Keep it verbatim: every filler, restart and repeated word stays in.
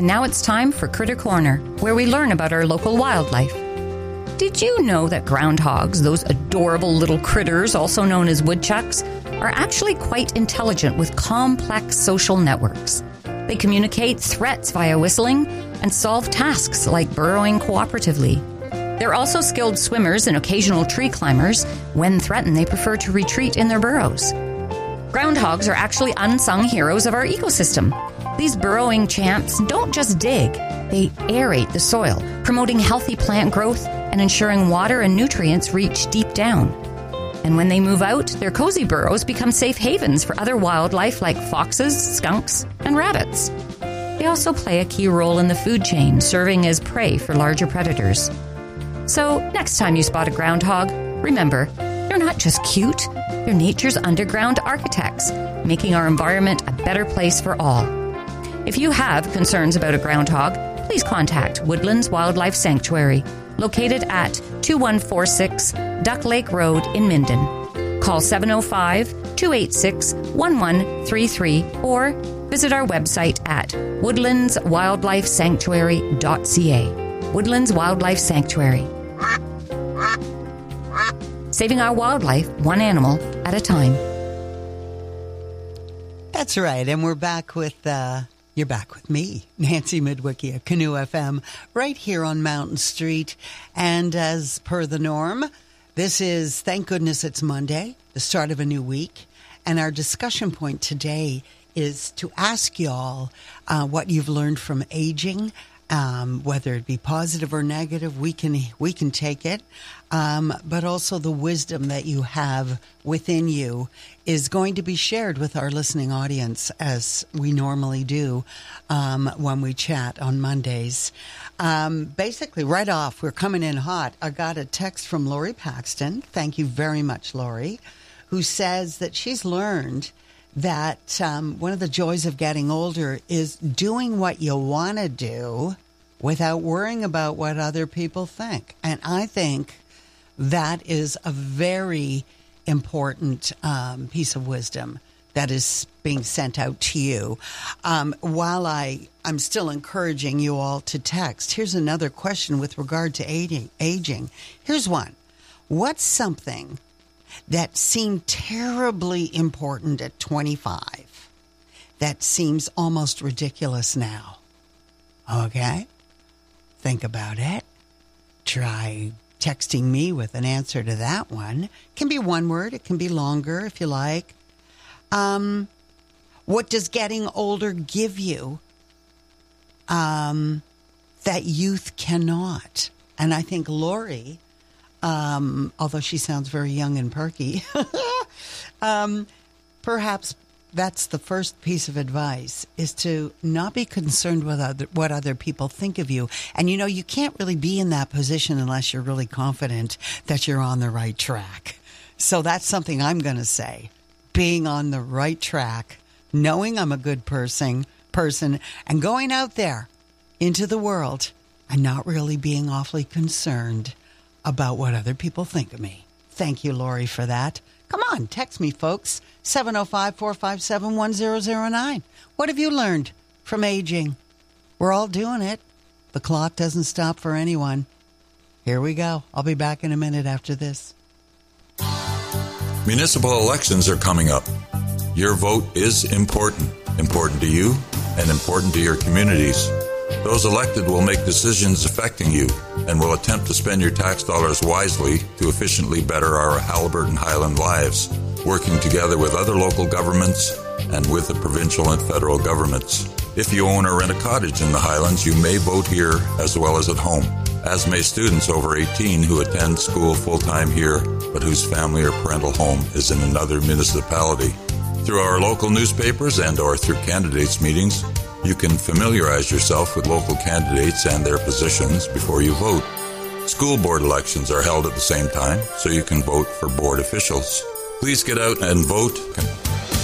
And now it's time for Critter Corner, where we learn about our local wildlife. Did you know that groundhogs, those adorable little critters, also known as woodchucks, are actually quite intelligent with complex social networks? They communicate threats via whistling and solve tasks like burrowing cooperatively. They're also skilled swimmers and occasional tree climbers. When threatened, they prefer to retreat in their burrows. Groundhogs are actually unsung heroes of our ecosystem. These burrowing champs don't just dig, they aerate the soil, promoting healthy plant growth and ensuring water and nutrients reach deep down. And when they move out, their cozy burrows become safe havens for other wildlife like foxes, skunks, and rabbits. They also play a key role in the food chain, serving as prey for larger predators. So, next time you spot a groundhog, remember, they're not just cute, they're nature's underground architects, making our environment a better place for all. If you have concerns about a groundhog, please contact Woodlands Wildlife Sanctuary, located at two one four six Duck Lake Road in Minden. Call seven oh five, two eight six, one one three three or visit our website at woodlands wildlife sanctuary dot c a. Woodlands Wildlife Sanctuary. Saving our wildlife one animal at a time. That's right, and we're back with... Uh You're back with me, Nancy Midwicki at Canoe F M, right here on Mountain Street. And as per the norm, this is, thank goodness it's Monday, the start of a new week. And our discussion point today is to ask y'all uh, what you've learned from aging, um, whether it be positive or negative, we can we can take it. Um, but also the wisdom that you have within you is going to be shared with our listening audience, as we normally do um, when we chat on Mondays. Um, basically, right off, we're coming in hot. I got a text from Lori Paxton. Thank you very much, Lori, who says that she's learned that um, one of the joys of getting older is doing what you want to do without worrying about what other people think. And I think that is a very important um, piece of wisdom that is being sent out to you. Um, while I, I'm still encouraging you all to text, here's another question with regard to aging. aging. Here's one. What's something that seemed terribly important at twenty-five that seems almost ridiculous now? Okay? Think about it. Try texting me with an answer to that one. It can be one word. It can be longer if you like. Um, what does getting older give you um, that youth cannot? And I think Lori, um, although she sounds very young and perky, um, perhaps that's the first piece of advice, is to not be concerned with other, what other people think of you. And, you know, you can't really be in that position unless you're really confident that you're on the right track. So that's something I'm going to say. Being on the right track, knowing I'm a good person, person, and going out there into the world and not really being awfully concerned about what other people think of me. Thank you, Lori, for that. Come on, text me, folks. seven oh five, four five seven, one oh oh nine. What have you learned from aging? We're all doing it. The clock doesn't stop for anyone. Here we go. I'll be back in a minute after this. Municipal elections are coming up. Your vote is important. Important to you and important to your communities. Those elected will make decisions affecting you and will attempt to spend your tax dollars wisely to efficiently better our Haliburton Highland lives, working together with other local governments and with the provincial and federal governments. If you own or rent a cottage in the Highlands, you may vote here as well as at home, as may students over eighteen who attend school full-time here but whose family or parental home is in another municipality. Through our local newspapers and or through candidates' meetings, you can familiarize yourself with local candidates and their positions before you vote. School board elections are held at the same time, so you can vote for board officials. Please get out and vote.